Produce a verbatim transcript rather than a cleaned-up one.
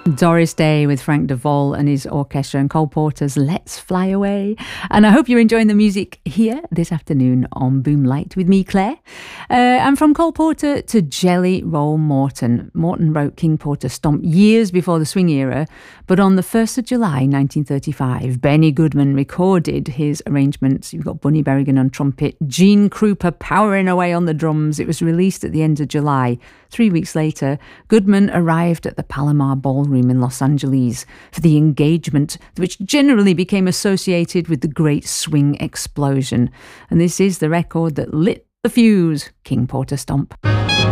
Doris Day with Frank DeVol and his orchestra and Cole Porter's Let's Fly Away. And I hope you're enjoying the music here this afternoon on Boomlight with me, Claire. Uh, and from Cole Porter to Jelly Roll Morton. Morton wrote King Porter Stomp years before the swing era, but on the first of July nineteen thirty-five, Benny Goodman recorded his arrangements. You've got Bunny Berrigan on trumpet, Gene Krupa powering away on the drums. It was released at the end of July. Three weeks later, Goodman arrived at the Palomar Ballroom in Los Angeles for the engagement which generally became associated with the Great Swing Explosion. And this is the record that lit the fuse, King Porter Stomp.